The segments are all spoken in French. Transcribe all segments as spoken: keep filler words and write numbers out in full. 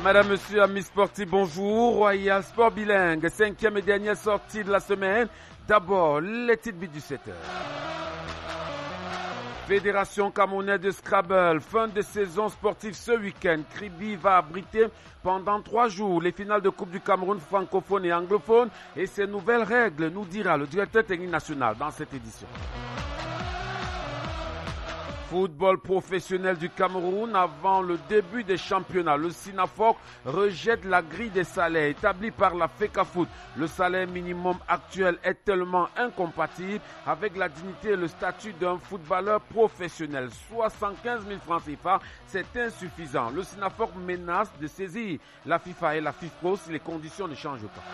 Madame, Monsieur, amis sportifs, bonjour. Royal Sport Bilingue, cinquième et dernière sortie de la semaine. D'abord, les titres du sept heures. Fédération camerounaise de Scrabble, fin de saison sportive ce week-end. Kribi va abriter pendant trois jours les finales de Coupe du Cameroun francophone et anglophone. Et ces nouvelles règles nous dira le directeur technique national dans cette édition. Football professionnel du Cameroun avant le début des championnats. Le Sinafoc rejette la grille des salaires établie par la FECAFOOT. Le salaire minimum actuel est tellement incompatible avec la dignité et le statut d'un footballeur professionnel. soixante-quinze mille francs C F A, c'est insuffisant. Le Sinafoc menace de saisir la FIFA et la FIFPro si les conditions ne changent pas.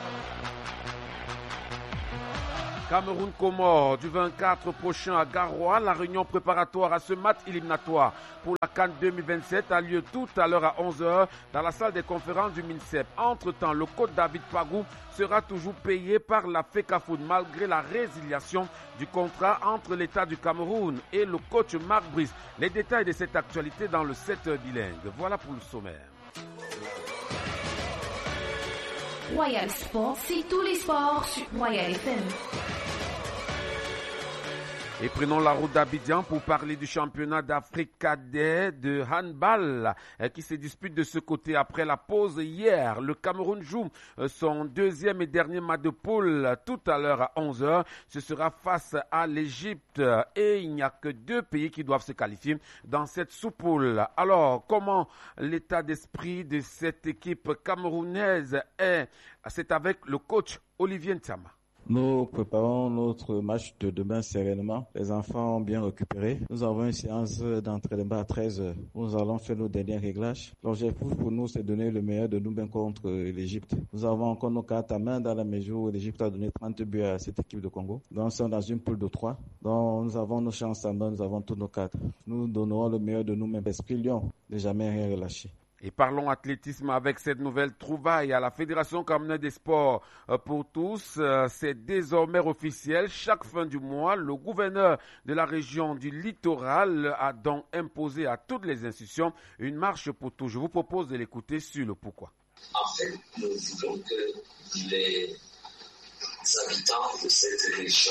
Cameroun-Comores du vingt-quatre prochain à Garoua. La réunion préparatoire à ce match éliminatoire pour la CAN deux mille vingt-sept a lieu tout à l'heure à onze heures dans la salle des conférences du MINSEP. Entre-temps, le coach David Pagou sera toujours payé par la FECAFOOT malgré la résiliation du contrat entre l'État du Cameroun et le coach Marc Brice. Les détails de cette actualité dans le sept heures bilingue. Voilà pour le sommaire. Royal Sport, c'est tous les sports sur Royal F M. Et prenons la route d'Abidjan pour parler du championnat d'Afrique cadet de handball qui se dispute de ce côté après la pause hier. Le Cameroun joue son deuxième et dernier match de poule tout à l'heure à onze heures. Ce sera face à l'Égypte et il n'y a que deux pays qui doivent se qualifier dans cette sous-poule. Alors, comment l'état d'esprit de cette équipe camerounaise est? C'est avec le coach Olivier Ntama. Nous préparons notre match de demain sereinement. Les enfants ont bien récupéré. Nous avons une séance d'entraînement à treize heures. Nous allons faire nos derniers réglages. L'objectif pour nous, c'est de donner le meilleur de nous-mêmes contre l'Égypte. Nous avons encore nos cartes à main dans la mesure où l'Égypte a donné trente buts à cette équipe de Congo. Donc, nous sommes dans une poule de trois. Donc, nous avons nos chances à main, nous avons toutes nos cartes. Nous donnerons le meilleur de nous-mêmes. Esprit Lion, ne jamais rien relâcher. Et parlons athlétisme avec cette nouvelle trouvaille à la Fédération camerounaise des sports pour tous. C'est désormais officiel. Chaque fin du mois, le gouverneur de la région du littoral a donc imposé à toutes les institutions une marche pour tous. Je vous propose de l'écouter sur le pourquoi. En fait, nous voulons que les habitants de cette région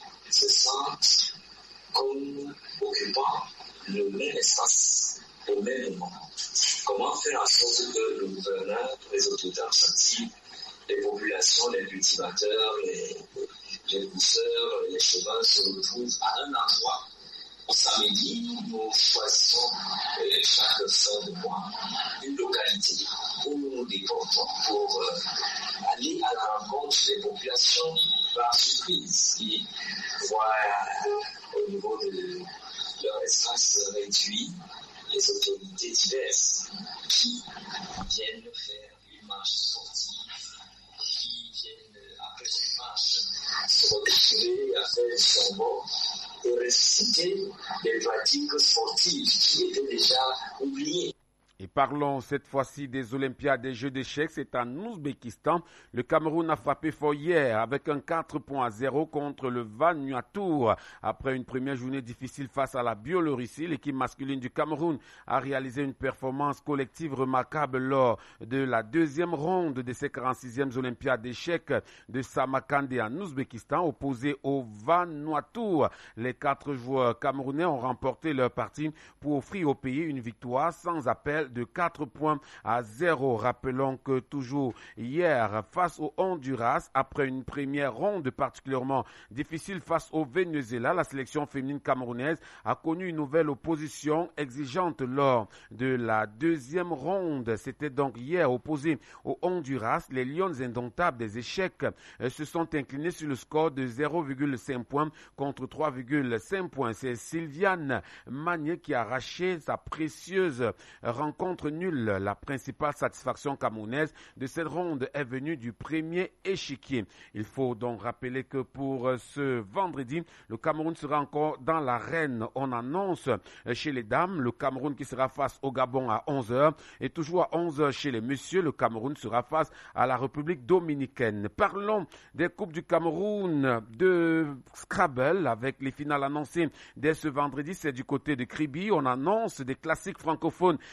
se sentent comme occupant le même espace au même moment. Comment faire en sorte que le gouverneur, les autorités administratives, les populations, les cultivateurs, les, les pousseurs, les chevaux se retrouvent à un endroit. Au samedi, nous choisissons euh, chaque fin de mois une localité où nous nous déportons pour euh, aller à la rencontre des populations par surprise qui voient euh, au niveau de leur espace réduit les autorités diverses qui viennent faire une marche sportive, qui viennent après cette marche se retrouver à faire du survol et ressusciter des pratiques sportives qui étaient déjà oubliées. Et parlons cette fois-ci des Olympiades des Jeux d'échecs. C'est en Ouzbékistan. Le Cameroun a frappé fort hier avec un quatre points à zéro contre le Vanuatu. Après une première journée difficile face à la Biélorussie, l'équipe masculine du Cameroun a réalisé une performance collective remarquable lors de la deuxième ronde de ces quarante-sixièmes Olympiades d'échecs de Samarkand en Ouzbékistan, opposé au Vanuatu. Les quatre joueurs camerounais ont remporté leur partie pour offrir au pays une victoire sans appel de quatre points à zéro. Rappelons que toujours hier, face au Honduras, après une première ronde particulièrement difficile face au Venezuela, la sélection féminine camerounaise a connu une nouvelle opposition exigeante lors de la deuxième ronde. C'était donc hier opposé au Honduras. Les Lions indomptables des échecs se sont inclinés sur le score de zéro virgule cinq points contre trois virgule cinq points. C'est Sylviane Magnier qui a arraché sa précieuse rencontre nulle. La principale satisfaction camerounaise de cette ronde est venue du premier échiquier. Il faut donc rappeler que pour ce vendredi, le Cameroun sera encore dans l'arène. On annonce chez les dames le Cameroun qui sera face au Gabon à onze heures et toujours à onze heures chez les messieurs, le Cameroun sera face à la République dominicaine. Parlons des Coupes du Cameroun de Scrabble avec les finales annoncées dès ce vendredi. C'est du côté de Kribi. On annonce des classiques francophones et anglophones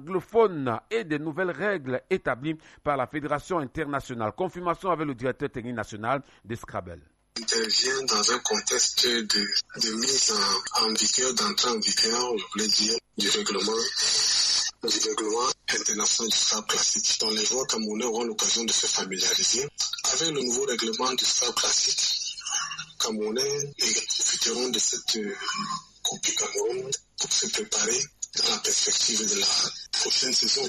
anglophone et des nouvelles règles établies par la Fédération internationale. Confirmation avec le directeur technique national des Scrabble. Intervient dans un contexte de, de mise en, en vigueur, d'entrée en vigueur, je voulais dire, du règlement, du règlement international du Scrabble classique. Donc les joueurs camerounais auront l'occasion de se familiariser avec le nouveau règlement du Scrabble classique. Camerounais profiteront de cette Coupe du Cameroun pour se préparer dans la perspective de la prochaine saison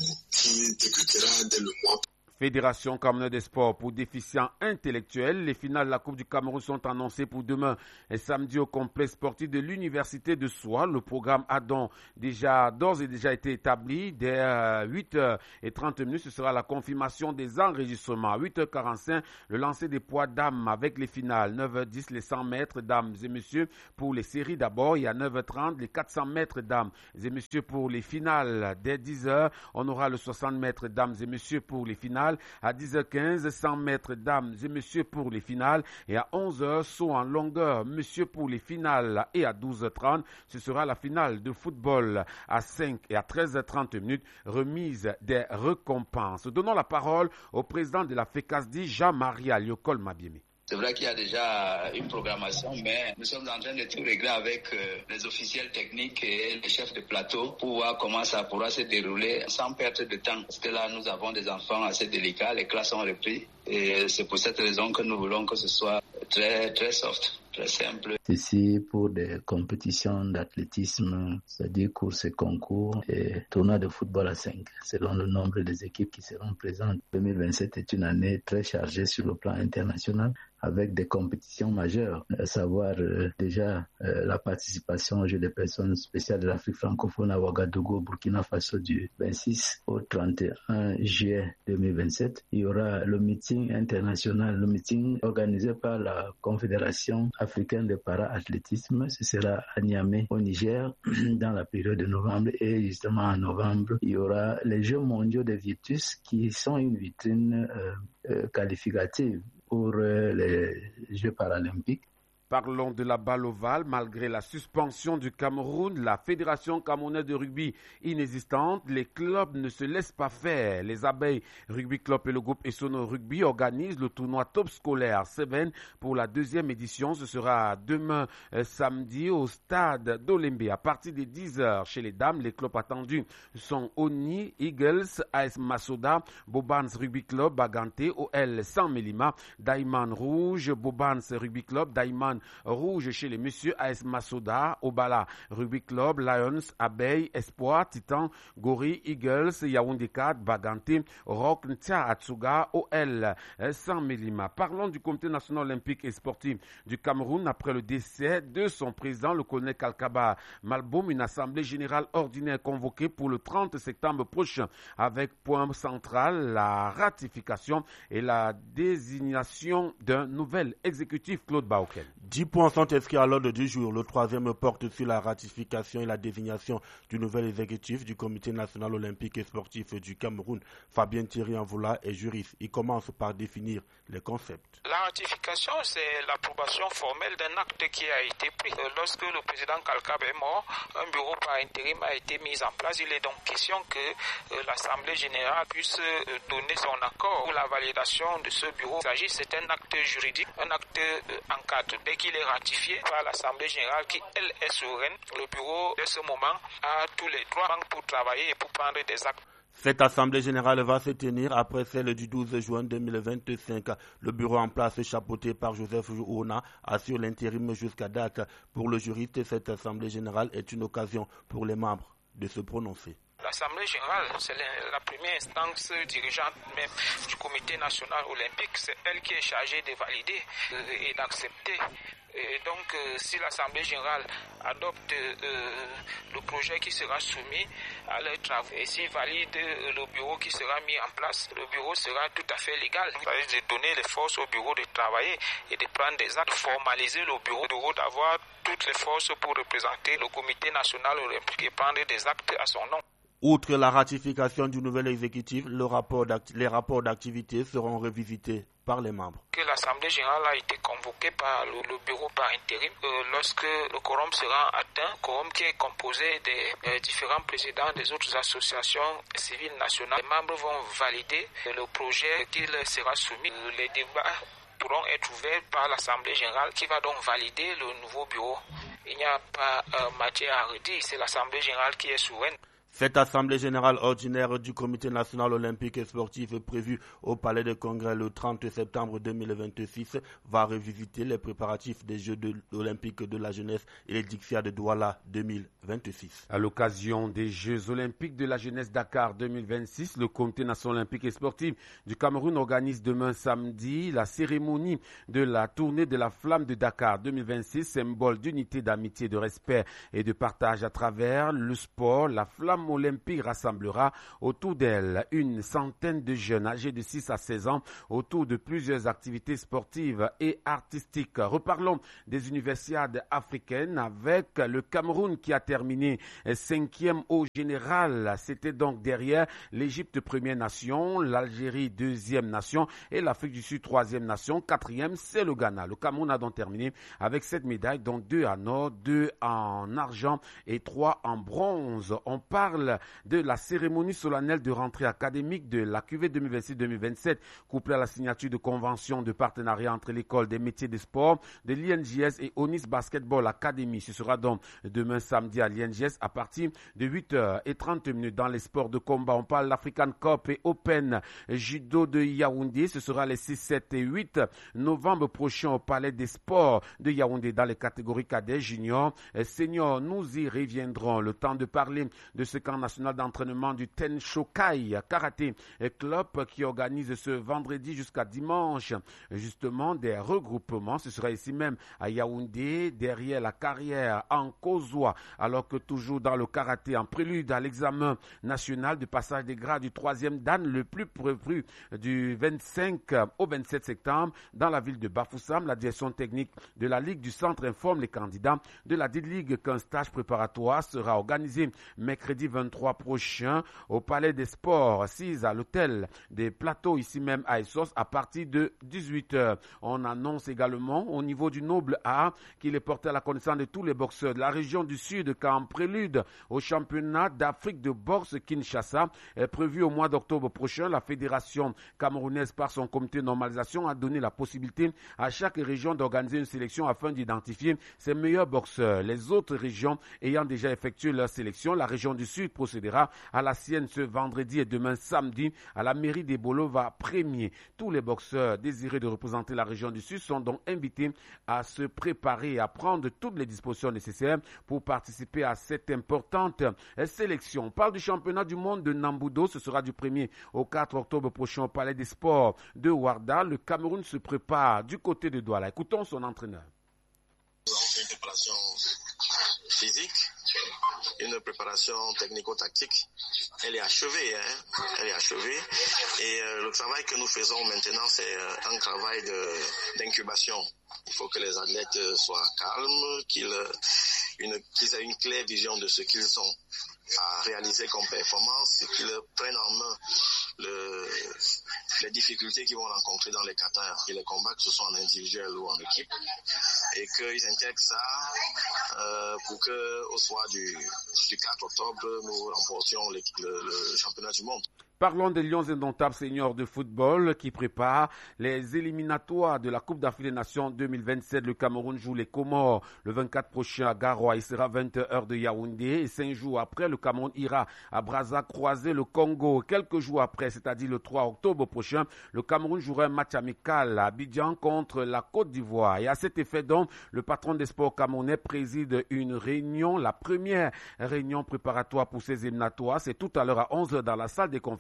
qui débutera dès le mois. Fédération camerounaise des sports pour déficients intellectuels. Les finales de la Coupe du Cameroun sont annoncées pour demain et samedi au complexe sportif de l'Université de Soie. Le programme a donc déjà, d'ores et déjà été établi. Dès huit heures trente, ce sera la confirmation des enregistrements. À huit heures quarante-cinq, le lancer des poids dames avec les finales. neuf heures dix, les cent mètres, dames et messieurs, pour les séries d'abord. Et à neuf heures trente, les quatre cents mètres, dames et messieurs, pour les finales. Dès dix heures, on aura le soixante mètres, dames et messieurs, pour les finales. À dix heures quinze, cent mètres, dames et messieurs, pour les finales. Et à onze heures, saut en longueur, messieurs, pour les finales. Et à douze heures trente, ce sera la finale de football. À cinq et à treize heures trente, remise des récompenses. Donnons la parole au président de la FECASDI, Jean-Marie Aliokol Mabiemi. C'est vrai qu'il y a déjà une programmation, mais nous sommes en train de tout régler avec euh, les officiels techniques et les chefs de plateau pour voir comment ça pourra se dérouler sans perdre de temps. Parce que là, nous avons des enfants assez délicats, les classes ont repris et c'est pour cette raison que nous voulons que ce soit très, très soft, très simple. Ici, pour des compétitions d'athlétisme, c'est-à-dire courses et concours et tournois de football à cinq, selon le nombre des équipes qui seront présentes. deux mille vingt-sept est une année très chargée sur le plan international, avec des compétitions majeures, à savoir euh, déjà euh, la participation aux Jeux des personnes spéciales de l'Afrique francophone à Ouagadougou, Burkina Faso du vingt-six au trente et un juillet deux mille vingt-sept. Il y aura le meeting international, le meeting organisé par la Confédération africaine de para-athlétisme. Ce sera à Niamey, au Niger, dans la période de novembre. Et justement en novembre, il y aura les Jeux mondiaux de Virtus qui sont une vitrine euh, euh, qualificative pour les Jeux paralympiques. Parlons de la balle ovale. Malgré la suspension du Cameroun, la Fédération camerounaise de rugby inexistante, les clubs ne se laissent pas faire. Les Abeilles Rugby Club et le groupe Essono Rugby organisent le tournoi Top Scolaire Seven pour la deuxième édition. Ce sera demain euh, samedi au stade d'Olembe à partir de dix heures. Chez les dames, les clubs attendus sont Oni, Eagles, A S Masoda, Bobans Rugby Club, Baganté, O L San Melima, Daïman Rouge, Bobans Rugby Club, Daïman Rouge chez les messieurs, A S Masoda, Obala Rugby Club, Lions, Abeille, Espoir, Titan, Gori, Eagles, Yaoundé quatre, Baganté, Rock, Ntia, Atsuga, O L, San Melima. Parlons du Comité national olympique et sportif du Cameroun. Après le décès de son président, le colonel Kalkaba Malboum, une assemblée générale ordinaire convoquée pour le trente septembre prochain avec point central la ratification et la désignation d'un nouvel exécutif. Claude Baokel. Dix points sont inscrits à l'ordre du jour. Le troisième porte sur la ratification et la désignation du nouvel exécutif du Comité national olympique et sportif du Cameroun. Fabien Thierry Anvoula est juriste. Il commence par définir les concepts. La ratification, c'est l'approbation formelle d'un acte qui a été pris. Lorsque le président Kalkaba est mort, un bureau par intérim a été mis en place. Il est donc question que euh, l'Assemblée générale puisse euh, donner son accord pour la validation de ce bureau. Il s'agit, c'est un acte juridique, un acte euh, en cadre. Dès qu'il est ratifié par l'Assemblée générale qui, elle, est souveraine, le bureau, dès ce moment, a tous les droits pour travailler et pour prendre des actes. Cette assemblée générale va se tenir après celle du douze juin deux mille vingt-cinq. Le bureau en place, chapeauté par Joseph Ouna, assure l'intérim jusqu'à date. Pour le juriste, cette assemblée générale est une occasion pour les membres de se prononcer. L'Assemblée générale, c'est la première instance dirigeante même du Comité national olympique. C'est elle qui est chargée de valider et d'accepter. Et donc, euh, si l'Assemblée générale adopte euh, le projet qui sera soumis à leurs travaux et s'il valide euh, le bureau qui sera mis en place, le bureau sera tout à fait légal. Il s'agit de donner les forces au bureau de travailler et de prendre des actes, formaliser le bureau, le bureau d'avoir toutes les forces pour représenter le Comité national olympique et prendre des actes à son nom. Outre la ratification du nouvel exécutif, le rapport les rapports d'activité seront revisités par les membres. Que l'Assemblée générale a été convoquée par le, le bureau par intérim euh, lorsque le quorum sera atteint, quorum qui est composé des euh, différents présidents des autres associations civiles nationales. Les membres vont valider le projet qui sera soumis. Les débats pourront être ouverts par l'Assemblée générale qui va donc valider le nouveau bureau. Il n'y a pas euh, matière à redire, c'est l'Assemblée générale qui est souveraine. Cette assemblée générale ordinaire du Comité national olympique et sportif prévue au Palais des Congrès le trente septembre deux mille vingt-six va revisiter les préparatifs des Jeux de, olympiques de la jeunesse et les Dixiades de Douala deux mille vingt-six. À l'occasion des Jeux olympiques de la jeunesse Dakar deux mille vingt-six, le Comité national olympique et sportif du Cameroun organise demain samedi la cérémonie de la tournée de la flamme de Dakar deux mille vingt-six, symbole d'unité, d'amitié, de respect et de partage à travers le sport. La flamme olympique rassemblera autour d'elle une centaine de jeunes âgés de six à seize ans autour de plusieurs activités sportives et artistiques. Reparlons des universiades africaines avec le Cameroun qui a terminé cinquième au général. C'était donc derrière l'Égypte première nation, l'Algérie deuxième nation et l'Afrique du Sud troisième nation. Quatrième, c'est le Ghana. Le Cameroun a donc terminé avec sept médailles, dont deux en or, deux en argent et trois en bronze. On parle de la cérémonie solennelle de rentrée académique de la Q V deux mille vingt-six deux mille vingt-sept, couplée à la signature de convention de partenariat entre l'école des métiers des sports de l'I N J S et Onis Basketball Academy. Ce sera donc demain samedi à l'I N J S à partir de huit heures trente dans les sports de combat. On parle l'African Cup et Open Judo de Yaoundé. Ce sera les six, sept et huit novembre prochain au Palais des Sports de Yaoundé dans les catégories cadets, juniors et seniors. Nous y reviendrons. Le temps de parler de ce camp national d'entraînement du Tenshokai Karaté Club qui organise ce vendredi jusqu'à dimanche justement des regroupements. Ce sera ici même à Yaoundé, derrière la carrière en Kozoa, alors que toujours dans le karaté, en prélude à l'examen national de passage des grades du troisième dan, le plus prévu du vingt-cinq au vingt-sept septembre dans la ville de Bafoussam. La direction technique de la Ligue du Centre informe les candidats de la dite Ligue qu'un stage préparatoire sera organisé mercredi vingt-trois prochain au Palais des Sports, assis à l'hôtel des Plateaux, ici même à Essos, à partir de dix-huit heures. On annonce également au niveau du Noble A qu'il est porté à la connaissance de tous les boxeurs de la région du Sud qu'en prélude au championnat d'Afrique de boxe Kinshasa, est prévu au mois d'octobre prochain. La fédération camerounaise, par son comité de normalisation, a donné la possibilité à chaque région d'organiser une sélection afin d'identifier ses meilleurs boxeurs. Les autres régions ayant déjà effectué leur sélection, la région du Sud procédera à la sienne ce vendredi et demain samedi à la mairie des Bolova premier. Tous les boxeurs désirés de représenter la région du Sud sont donc invités à se préparer et à prendre toutes les dispositions nécessaires pour participer à cette importante sélection. On parle du championnat du monde de Nambudo. Ce sera du premier au quatre octobre prochain au Palais des Sports de Ouarda. Le Cameroun se prépare du côté de Douala. Écoutons son entraîneur. Nous avons fait une préparation physique, une préparation technico-tactique. Elle est achevée, hein. Elle est achevée. Et euh, le travail que nous faisons maintenant, c'est euh, un travail de, d'incubation. Il faut que les athlètes soient calmes, qu'ils, une, qu'ils aient une claire vision de ce qu'ils ont à réaliser comme performance, et qu'ils prennent en main le, les difficultés qu'ils vont rencontrer dans les katas et les combats, que ce soit en individuel ou en équipe, et qu'ils intègrent ça euh, pour que au soir du, du quatre octobre, nous remportions le, le, le championnat du monde. Parlons des Lions indomptables seniors de football qui préparent les éliminatoires de la Coupe d'Afrique des Nations deux mille vingt-sept. Le Cameroun joue les Comores le vingt-quatre prochain à Garoua. Il sera vingt heures de Yaoundé. Et cinq jours après, le Cameroun ira à Brazza croiser le Congo. Quelques jours après, c'est-à-dire le trois octobre prochain, le Cameroun jouera un match amical à Abidjan contre la Côte d'Ivoire. Et à cet effet donc, le patron des sports camerounais préside une réunion, la première réunion préparatoire pour ces éliminatoires. C'est tout à l'heure à onze heures dans la salle des conférences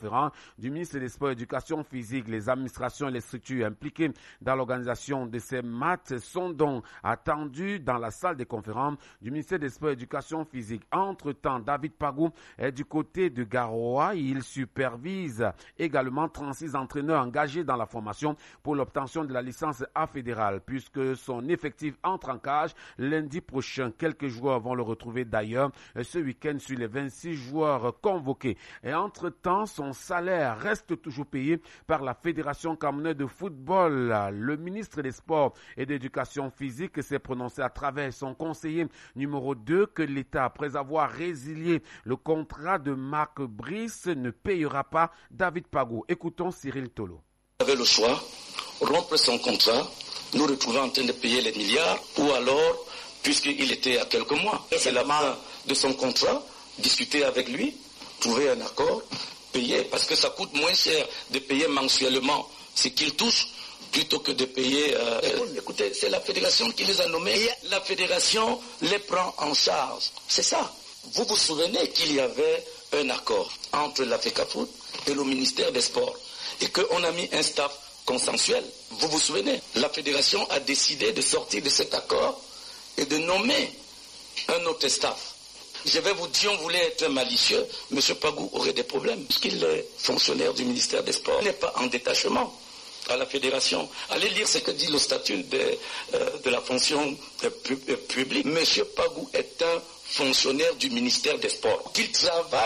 conférence du ministre des Sports et de l'Éducation physique. Les administrations et les structures impliquées dans l'organisation de ces matchs sont donc attendues dans la salle des conférences du ministère des Sports et de l'Éducation physique. Entre-temps, David Pagou est du côté de Garoua. Il supervise également trente-six entraîneurs engagés dans la formation pour l'obtention de la licence A fédérale, puisque son effectif entre en cage lundi prochain. Quelques joueurs vont le retrouver d'ailleurs ce week-end sur les vingt-six joueurs convoqués. Et entre-temps, son salaire reste toujours payé par la Fédération camerounaise de football. Le ministre des Sports et de l'Éducation physique s'est prononcé à travers son conseiller numéro deux que l'État, après avoir résilié le contrat de Marc Brice, ne payera pas David Pagou. Écoutons Cyril Tolo. Il avait le choix, rompre son contrat, nous retrouver en train de payer les milliards, ou alors, puisqu'il était à quelques mois, c'est la fin de son contrat, discuter avec lui, trouver un accord, payer, parce que ça coûte moins cher de payer mensuellement ce qu'il touche, plutôt que de payer... Euh, écoutez, c'est la fédération qui les a nommés, et la fédération les prend en charge. C'est ça. Vous vous souvenez qu'il y avait un accord entre la FECAFOOT et le ministère des Sports, et qu'on a mis un staff consensuel. Vous vous souvenez, la fédération a décidé de sortir de cet accord et de nommer un autre staff. Je vais vous dire, on voulait être malicieux, M. Pagou aurait des problèmes, puisqu'il est fonctionnaire du ministère des Sports. Il n'est pas en détachement à la fédération. Allez lire ce que dit le statut de, euh, de la fonction euh, pu, euh, publique. M. Pagou est un fonctionnaire du ministère des Sports. Qu'il travaille